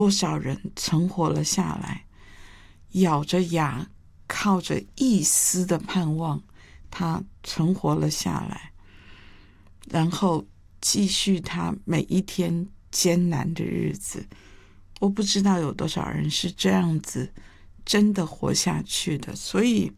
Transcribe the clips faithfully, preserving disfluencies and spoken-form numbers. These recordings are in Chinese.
多少人存活了下来，咬着牙，靠着一丝的盼望，他存活了下来，然后继续他每一天艰难的日子。我不知道有多少人是这样子真的活下去的。所以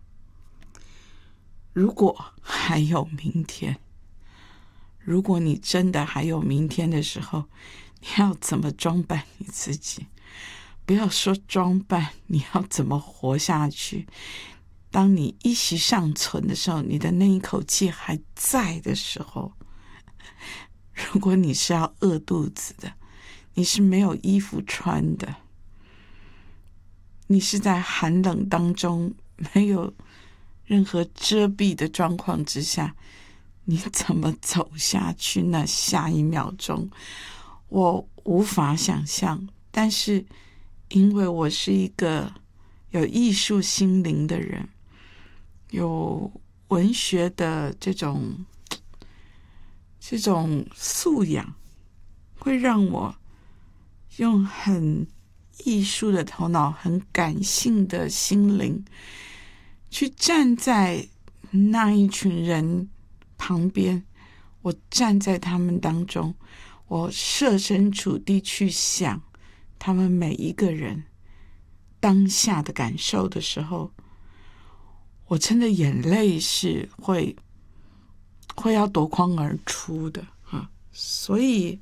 如果还有明天，如果你真的还有明天的时候，你要怎么装扮你自己？不要说装扮，你要怎么活下去？当你一息尚存的时候，你的那一口气还在的时候，如果你是要饿肚子的，你是没有衣服穿的，你是在寒冷当中没有任何遮蔽的状况之下，你怎么走下去呢？下一秒钟我无法想象。但是因为我是一个有艺术心灵的人，有文学的这种这种素养，会让我用很艺术的头脑，很感性的心灵，去站在那一群人旁边，我站在他们当中，我设身处地去想他们每一个人当下的感受的时候，我真的眼泪是会会要夺眶而出的啊！所以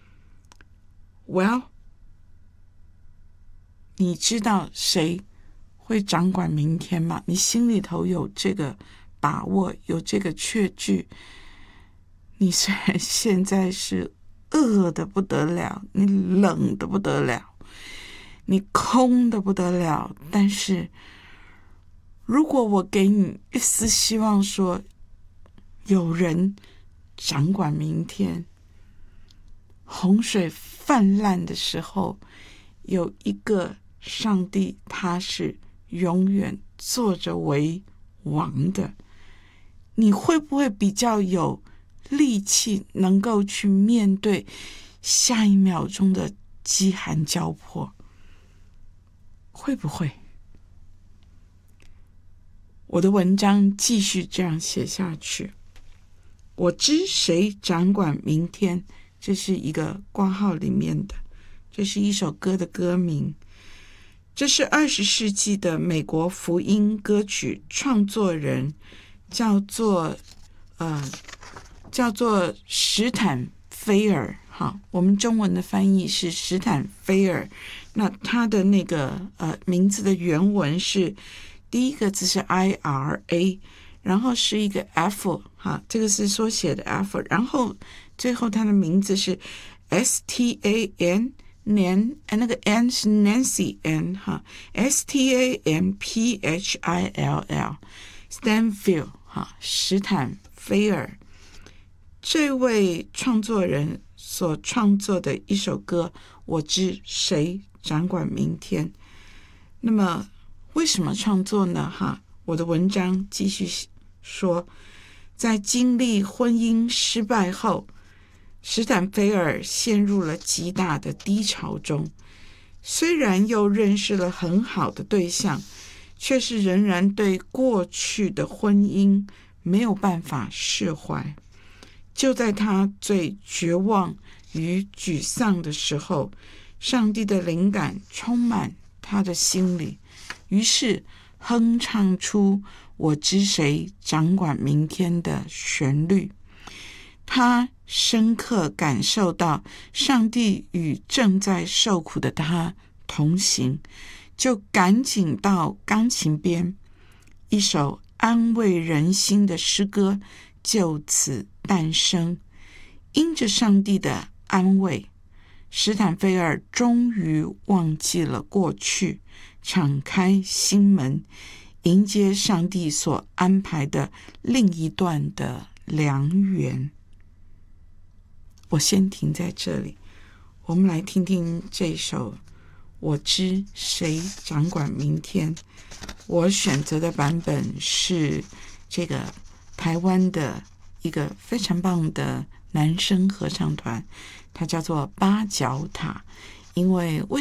well 你知道谁会掌管明天吗？你心里头有这个把握，有这个确据。你虽然现在是饿得不得了，你冷得不得了，你空得不得了，但是如果我给你一丝希望，说有人掌管明天，洪水泛滥的时候，有一个上帝，他是永远坐着为王的，你会不会比较有力气能够去面对下一秒钟的饥寒交迫？会不会？我的文章继续这样写下去。我知谁掌管明天，这是一个括号里面的，这是一首歌的歌名。这是二十世纪的美国福音歌曲创作人，叫做呃叫做史坦菲尔。好，我们中文的翻译是史坦菲尔。那他的那个呃名字的原文是第一个字是 I R A， 然后是一个 F， 哈，这个是缩写的 F， 然后最后他的名字是 S T A N。Nan， 那个 N 是 Nancy N 哈 ，S T A N P H I L L Stanfield 哈，史坦菲尔这位创作人所创作的一首歌，我知谁掌管明天。那么为什么创作呢？哈，我的文章继续说，在经历婚姻失败后，史坦菲尔陷入了极大的低潮中，虽然又认识了很好的对象，却是仍然对过去的婚姻没有办法释怀。就在他最绝望与沮丧的时候，上帝的灵感充满他的心里，于是哼唱出我知谁掌管明天的旋律。他深刻感受到上帝与正在受苦的他同行，就赶紧到钢琴边，一首安慰人心的诗歌就此诞生。因着上帝的安慰，史坦菲尔终于忘记了过去，敞开心门，迎接上帝所安排的另一段的良缘。我先停在这里，我们来听听这首我知谁掌管明天。我选择的版本是这个台湾的一个非常棒的男声合唱团，它叫做八角塔， 因为为